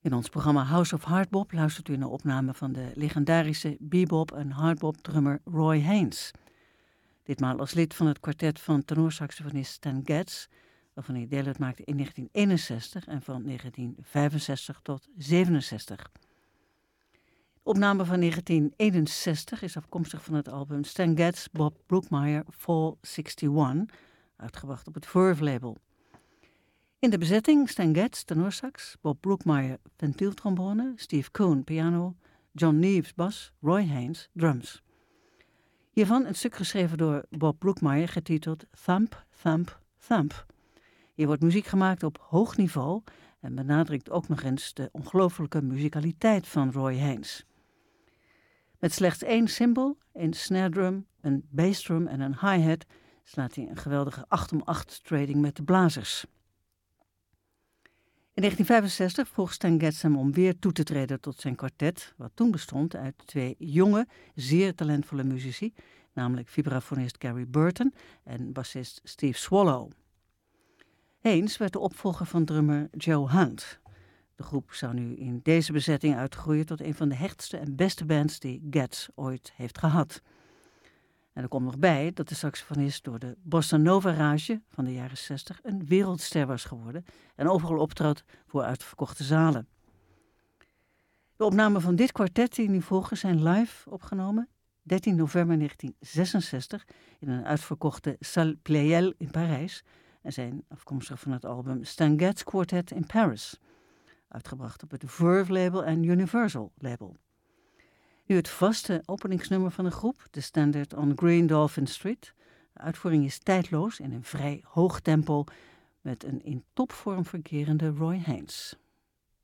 In ons programma House of Hardbop luistert u naar opname van de legendarische bebop- en hardbop-drummer Roy Haynes. Ditmaal als lid van het kwartet van tenorsaxofonist Stan Getz, waarvan hij deel uitmaakte in 1961 en van 1965 tot 67. De opname van 1961 is afkomstig van het album Stan Getz Bob Brookmeyer Fall 61, uitgebracht op het Verve label. In de bezetting Stan Getz tenorsax, Bob Brookmeyer ventieltrombone, Steve Coon piano, John Neves bas, Roy Haynes drums. Hiervan een stuk geschreven door Bob Brookmeyer getiteld Thump, Thump, Thump. Hier wordt muziek gemaakt op hoog niveau en benadrukt ook nog eens de ongelooflijke muzikaliteit van Roy Haynes. Met slechts 1 cymbal, een snare drum, een bassdrum en een hi-hat slaat hij een geweldige 8-om-8 trading met de blazers. In 1965 vroeg Stan Getz hem om weer toe te treden tot zijn kwartet, wat toen bestond uit 2 jonge, zeer talentvolle muzici, namelijk vibrafonist Gary Burton en bassist Steve Swallow. Haynes werd de opvolger van drummer Joe Hunt. De groep zou nu in deze bezetting uitgroeien tot een van de hechtste en beste bands die Getz ooit heeft gehad. En er komt nog bij dat de saxofonist door de Bossa Nova rage van de jaren 60 een wereldster was geworden en overal optrad voor uitverkochte zalen. De opnamen van dit kwartet die nu volgen zijn live opgenomen 13 november 1966 in een uitverkochte Salle Pleyel in Parijs en zijn afkomstig van het album Stan Getz Quartet in Paris, uitgebracht op het Verve label en Universal label. Nu het vaste openingsnummer van de groep, de standard On Green Dolphin Street. De uitvoering is tijdloos in een vrij hoog tempo met een in topvorm verkerende Roy Haynes.